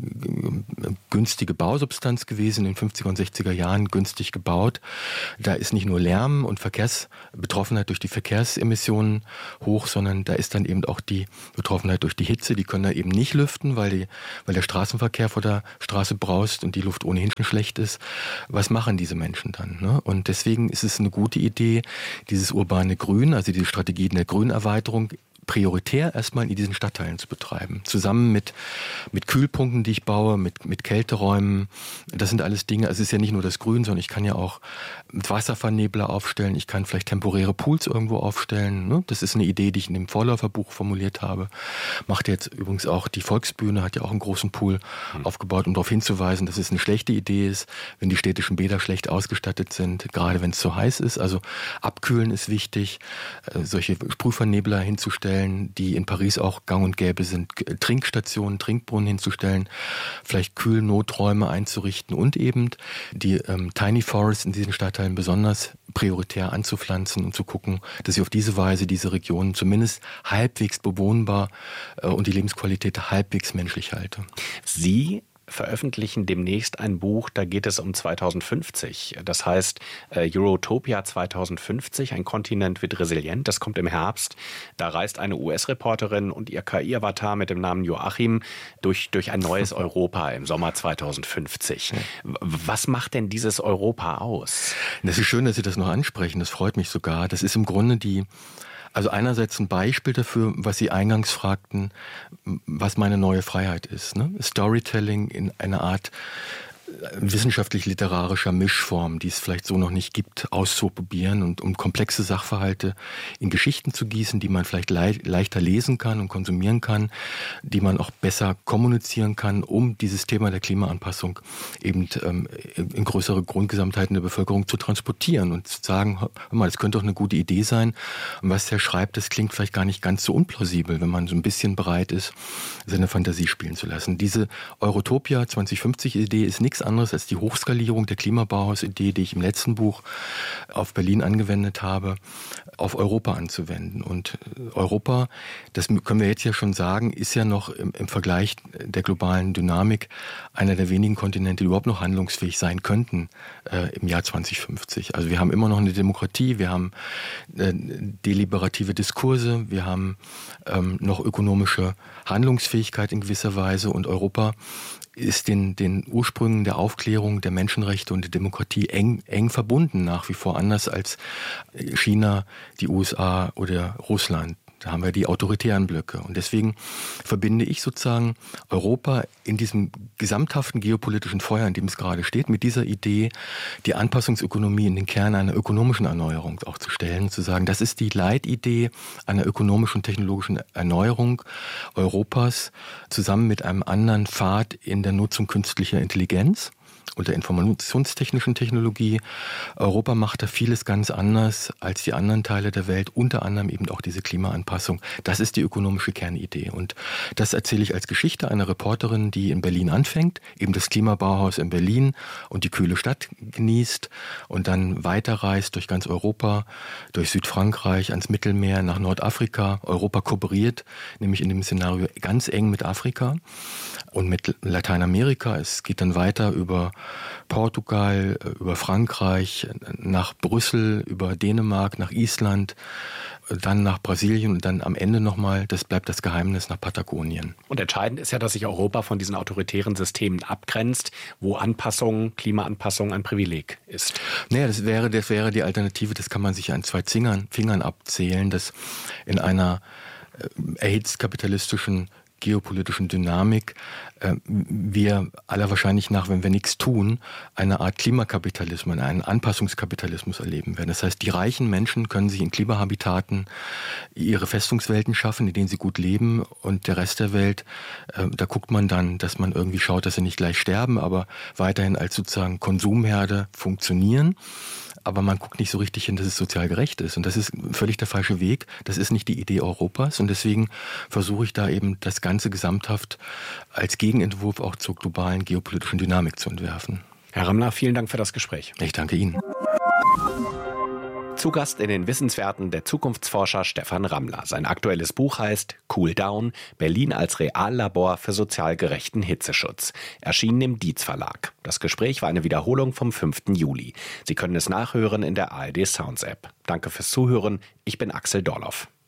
günstige Bausubstanz gewesen, in den fünfziger und sechziger Jahren günstig gebaut. Da ist nicht nur Lärm und Verkehrsbetroffenheit durch die Verkehrsemissionen hoch, sondern da ist dann eben auch die Betroffenheit durch die Hitze. Die können da eben nicht lüften, weil, die, weil der Straßenverkehr vor der Straße braust und die Luft ohnehin schon schlecht ist. Was machen diese Menschen dann? Ne? Und deswegen ist es eine gute Idee, dieses urbane Grün, also diese Strategien der Grünerweiterung, prioritär erstmal in diesen Stadtteilen zu betreiben. Zusammen mit, mit Kühlpunkten, die ich baue, mit, mit Kälteräumen. Das sind alles Dinge, also es ist ja nicht nur das Grün, sondern ich kann ja auch Wasservernebler aufstellen, ich kann vielleicht temporäre Pools irgendwo aufstellen. Ne? Das ist eine Idee, die ich in dem Vorläuferbuch formuliert habe. Macht jetzt übrigens auch die Volksbühne, hat ja auch einen großen Pool mhm. aufgebaut, um darauf hinzuweisen, dass es eine schlechte Idee ist, wenn die städtischen Bäder schlecht ausgestattet sind, gerade wenn es zu heiß ist. Also abkühlen ist wichtig, äh, solche Sprühvernebler hinzustellen, die in Paris auch gang und gäbe sind, Trinkstationen, Trinkbrunnen hinzustellen, vielleicht Kühlnoträume einzurichten und eben die ähm, Tiny Forests in diesen Stadtteilen besonders prioritär anzupflanzen und zu gucken, dass ich auf diese Weise diese Regionen zumindest halbwegs bewohnbar äh, und die Lebensqualität halbwegs menschlich halte. Sie veröffentlichen demnächst ein Buch, da geht es um zweitausendfünfzig. Das heißt äh, Eurotopia zweitausendfünfzig, ein Kontinent wird resilient. Das kommt im Herbst. Da reist eine U S-Reporterin und ihr K I-Avatar mit dem Namen Joachim durch, durch ein neues Europa im Sommer zweitausendfünfzig. Was macht denn dieses Europa aus? Das ist schön, dass Sie das noch ansprechen. Das freut mich sogar. Das ist im Grunde die Also einerseits ein Beispiel dafür, was Sie eingangs fragten, was meine neue Freiheit ist. Ne? Storytelling in einer Art wissenschaftlich-literarischer Mischform, die es vielleicht so noch nicht gibt, auszuprobieren und um komplexe Sachverhalte in Geschichten zu gießen, die man vielleicht le- leichter lesen kann und konsumieren kann, die man auch besser kommunizieren kann, um dieses Thema der Klimaanpassung eben ähm, in größere Grundgesamtheiten der Bevölkerung zu transportieren und zu sagen, hör mal, das könnte doch eine gute Idee sein. Und was der schreibt, das klingt vielleicht gar nicht ganz so unplausibel, wenn man so ein bisschen bereit ist, seine Fantasie spielen zu lassen. Diese Eurotopia zweitausendfünfzig-Idee ist nichts anderes als die Hochskalierung der Klimabauhaus-Idee, die ich im letzten Buch auf Berlin angewendet habe, auf Europa anzuwenden. Und Europa, das können wir jetzt ja schon sagen, ist ja noch im, im Vergleich der globalen Dynamik einer der wenigen Kontinente, die überhaupt noch handlungsfähig sein könnten äh, im Jahr zweitausendfünfzig. Also wir haben immer noch eine Demokratie, wir haben äh, deliberative Diskurse, wir haben ähm, noch ökonomische Handlungsfähigkeit in gewisser Weise und Europa ist den, den Ursprüngen der Aufklärung, der Menschenrechte und der Demokratie eng, eng verbunden, nach wie vor anders als China, die U S A oder Russland. Da haben wir die autoritären Blöcke. Und deswegen verbinde ich sozusagen Europa in diesem gesamthaften geopolitischen Feuer, in dem es gerade steht, mit dieser Idee, die Anpassungsökonomie in den Kern einer ökonomischen Erneuerung auch zu stellen, zu sagen, das ist die Leitidee einer ökonomischen und technologischen Erneuerung Europas, zusammen mit einem anderen Pfad in der Nutzung künstlicher Intelligenz und der informationstechnischen Technologie. Europa macht da vieles ganz anders als die anderen Teile der Welt, unter anderem eben auch diese Klimaanpassung. Das ist die ökonomische Kernidee. Und das erzähle ich als Geschichte einer Reporterin, die in Berlin anfängt, eben das Klimabauhaus in Berlin und die kühle Stadt genießt und dann weiterreist durch ganz Europa, durch Südfrankreich, ans Mittelmeer, nach Nordafrika. Europa kooperiert, nämlich in dem Szenario ganz eng mit Afrika und mit Lateinamerika. Es geht dann weiter über über Portugal, über Frankreich, nach Brüssel, über Dänemark, nach Island, dann nach Brasilien und dann am Ende nochmal, das bleibt das Geheimnis, nach Patagonien. Und entscheidend ist ja, dass sich Europa von diesen autoritären Systemen abgrenzt, wo Anpassung, Klimaanpassung ein Privileg ist. Naja, das wäre, das wäre die Alternative, das kann man sich an zwei Fingern, Fingern abzählen, dass in einer erhitzt kapitalistischen geopolitischen Dynamik äh, wir aller Wahrscheinlich nach, wenn wir nichts tun, eine Art Klimakapitalismus, einen Anpassungskapitalismus erleben werden. Das heißt, die reichen Menschen können sich in Klimahabitaten ihre Festungswelten schaffen, in denen sie gut leben, und der Rest der Welt, äh, da guckt man dann, dass man irgendwie schaut, dass sie nicht gleich sterben, aber weiterhin als sozusagen Konsumherde funktionieren. Aber man guckt nicht so richtig hin, dass es sozial gerecht ist. Und das ist völlig der falsche Weg. Das ist nicht die Idee Europas. Und deswegen versuche ich da eben das Ganze gesamthaft als Gegenentwurf auch zur globalen geopolitischen Dynamik zu entwerfen. Herr Rammler, vielen Dank für das Gespräch. Ich danke Ihnen. Zu Gast in den Wissenswerten der Zukunftsforscher Stefan Rammler. Sein aktuelles Buch heißt Cool Down, Berlin als Reallabor für sozial gerechten Hitzeschutz. Erschienen im Dietz Verlag. Das Gespräch war eine Wiederholung vom fünften Juli. Sie können es nachhören in der A R D Sounds App. Danke fürs Zuhören. Ich bin Axel Dorloff.